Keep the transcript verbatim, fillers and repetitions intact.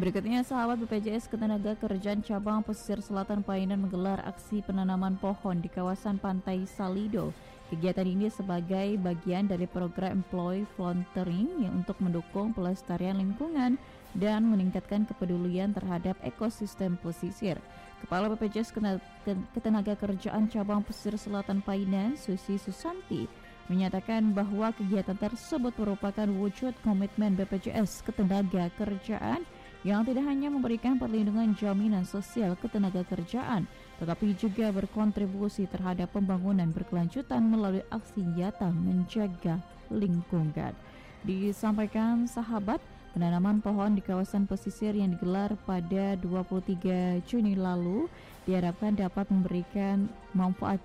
Berikutnya, sahabat B P J S Ketenagakerjaan Cabang Pesisir Selatan Painan menggelar aksi penanaman pohon di kawasan Pantai Salido. Kegiatan ini sebagai bagian dari program Employee Volunteering yang untuk mendukung pelestarian lingkungan dan meningkatkan kepedulian terhadap ekosistem pesisir. Kepala B P J S Ketenagakerjaan Cabang Pesisir Selatan Painan, Susi Susanti, menyatakan bahwa kegiatan tersebut merupakan wujud komitmen B P J S Ketenagakerjaan yang tidak hanya memberikan perlindungan jaminan sosial ketenagakerjaan, tetapi juga berkontribusi terhadap pembangunan berkelanjutan melalui aksi nyata menjaga lingkungan. Disampaikan sahabat, penanaman pohon di kawasan pesisir yang digelar pada dua puluh tiga Juni lalu diharapkan dapat memberikan manfaat